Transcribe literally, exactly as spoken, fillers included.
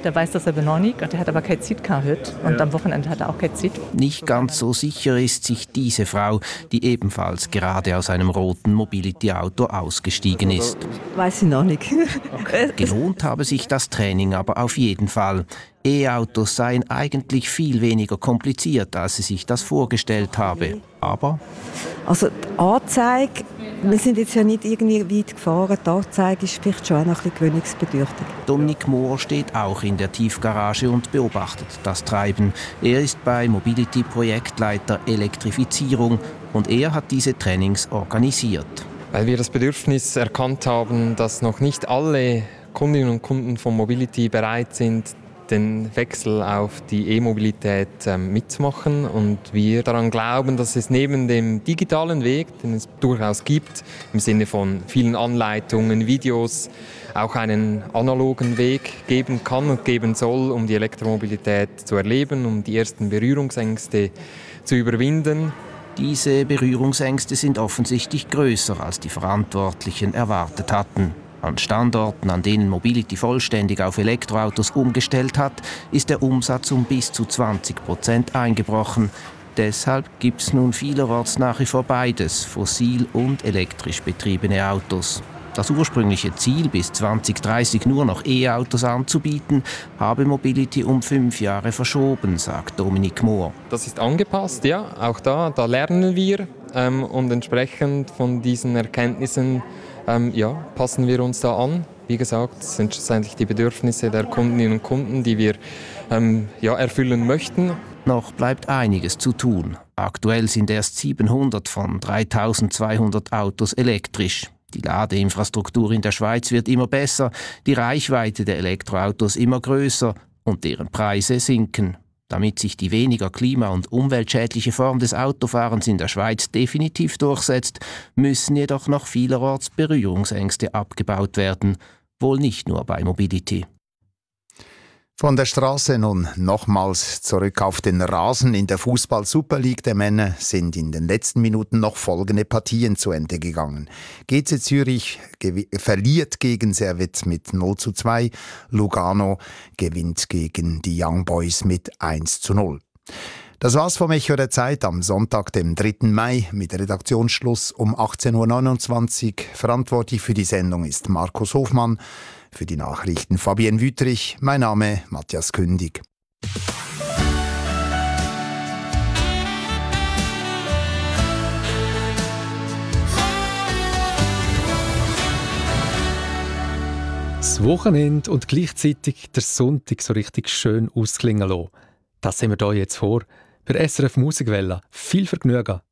der weiß das aber noch nicht. Und der hat aber keine Zeit gehabt heute. Und am Wochenende hat er auch keine Zeit. Nicht ganz so sicher ist sich diese Frau, die ebenfalls gerade aus einem roten Mobility-Auto ausgestiegen ist. Weiß ich noch nicht. Gelohnt habe sich das Training aber auf jeden Fall. E-Autos seien eigentlich viel weniger kompliziert, als sie sich das vorgestellt habe. Aber also die Anzeige, wir sind jetzt ja nicht irgendwie weit gefahren, die Anzeige ist vielleicht schon auch noch ein bisschen gewöhnungsbedürftig. Dominik Mohr steht auch in der Tiefgarage und beobachtet das Treiben. Er ist bei Mobility Projektleiter Elektrifizierung und er hat diese Trainings organisiert. Weil wir das Bedürfnis erkannt haben, dass noch nicht alle Kundinnen und Kunden von Mobility bereit sind, den Wechsel auf die E-Mobilität ähm, mitzumachen und wir daran glauben, dass es neben dem digitalen Weg, den es durchaus gibt, im Sinne von vielen Anleitungen, Videos, auch einen analogen Weg geben kann und geben soll, um die Elektromobilität zu erleben, um die ersten Berührungsängste zu überwinden. Diese Berührungsängste sind offensichtlich größer, als die Verantwortlichen erwartet hatten. An Standorten, an denen Mobility vollständig auf Elektroautos umgestellt hat, ist der Umsatz um bis zu zwanzig Prozent eingebrochen. Deshalb gibt es nun vielerorts nach wie vor beides, fossil- und elektrisch betriebene Autos. Das ursprüngliche Ziel, bis zwanzig dreißig nur noch E-Autos anzubieten, habe Mobility um fünf Jahre verschoben, sagt Dominik Mohr. Das ist angepasst, ja, auch da, da lernen wir ähm, und entsprechend von diesen Erkenntnissen Ähm, ja, passen wir uns da an. Wie gesagt, das sind schlussendlich die Bedürfnisse der Kundinnen und Kunden, die wir ähm, ja, erfüllen möchten. Noch bleibt einiges zu tun. Aktuell sind erst siebenhundert von dreitausendzweihundert Autos elektrisch. Die Ladeinfrastruktur in der Schweiz wird immer besser, die Reichweite der Elektroautos immer größer und deren Preise sinken. Damit sich die weniger klima- und umweltschädliche Form des Autofahrens in der Schweiz definitiv durchsetzt, müssen jedoch noch vielerorts Berührungsängste abgebaut werden. Wohl nicht nur bei Mobility. Von der Straße nun nochmals zurück auf den Rasen. In der Fußball-Super League der Männer sind in den letzten Minuten noch folgende Partien zu Ende gegangen. G C Zürich gew- verliert gegen Servette mit null zu zwei. Lugano gewinnt gegen die Young Boys mit eins zu null. Das war's vom Echo der Zeit am Sonntag, dem dritten Mai, mit Redaktionsschluss um achtzehn Uhr neunundzwanzig. Verantwortlich für die Sendung ist Markus Hofmann. Für die Nachrichten Fabienne Wüthrich. Mein Name Matthias Kündig. Das Wochenende und gleichzeitig der Sonntag so richtig schön ausklingen lassen. Das sehen wir hier jetzt vor. Bei S R F Musikwelle. Viel Vergnügen.